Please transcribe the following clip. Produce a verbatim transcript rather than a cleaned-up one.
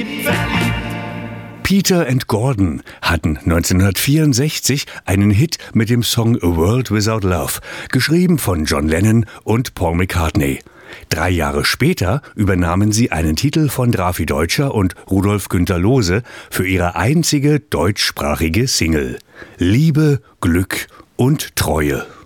verliebt, verliebt. Peter and Gordon hatten neunzehnhundertvierundsechzig einen Hit mit dem Song A World Without Love, geschrieben von John Lennon und Paul McCartney. Drei Jahre später übernahmen sie einen Titel von Drafi Deutscher und Rudolf Günter Lohse für ihre einzige deutschsprachige Single: Liebe, Glück und Treue.